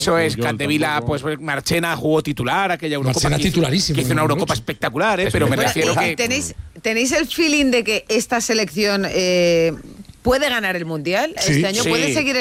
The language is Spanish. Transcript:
Eso es, Capdevila, pues Marchena jugó titular, aquella Eurocopa. Marchena titularísimo. Que hizo una Eurocopa espectacular, pero me refiero que... ¿Tenéis el feeling de que esta selección puede ganar el Mundial este año? ¿Puede seguir